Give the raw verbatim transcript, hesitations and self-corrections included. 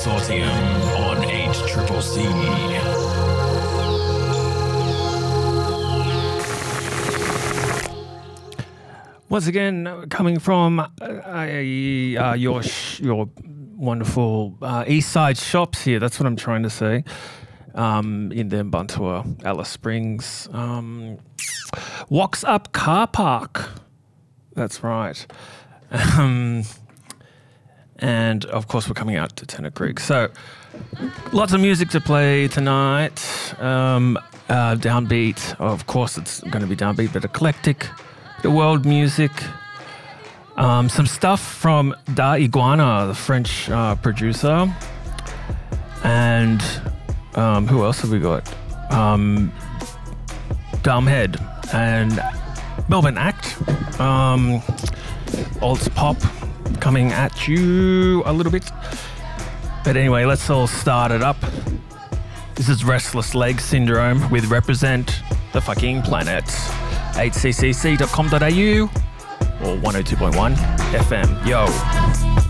Consortium on H C C. Once again, coming from uh, uh, your sh- your wonderful uh, East Side shops here. That's what I'm trying to say. Um, in the Buntua, Alice Springs, um, Walks Up Car Park. That's right. Um, and of course, we're coming out to Tennant Creek. So, lots of music to play tonight. Um, uh, downbeat, of course, it's going to be downbeat, but eclectic. The world music. Um, some stuff from Da Iguana, the French uh, producer. And um, who else have we got? Um, Dumbhead and Melbourne Act. Um, Alt pop coming at you a little bit. But anyway, let's all start it up. This is Restless Leg Syndrome with Represent the Fucking Planet. H C C C dot com dot A U or one oh two point one F M. Yo.